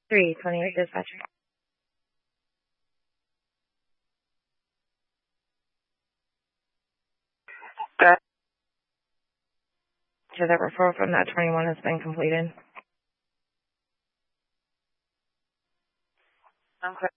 328 dispatcher. Good. So that referral from that 21 has been completed. Okay.